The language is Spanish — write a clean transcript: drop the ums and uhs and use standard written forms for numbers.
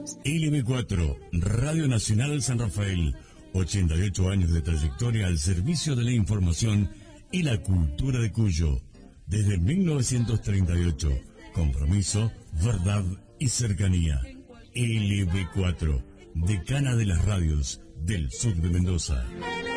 LB4, Radio Nacional San Rafael, 88 años de trayectoria al servicio de la información y la cultura de Cuyo. Desde 1938, compromiso, verdad y cercanía. LB4, decana de las radios del sur de Mendoza.